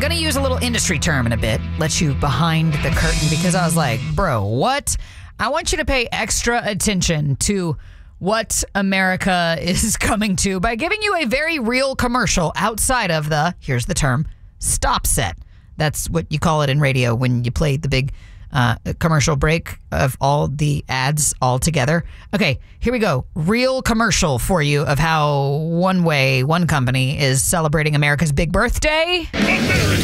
Gonna use a little industry term in a bit, let you behind the curtain, because I was like, bro, what? I want you to pay extra attention to what America is coming to by giving you a very real commercial outside of the, here's the term, stop set. That's what you call it in radio when you play the big commercial break of all the ads all together. Okay, here we go. Real commercial for you of how one company is celebrating America's big birthday.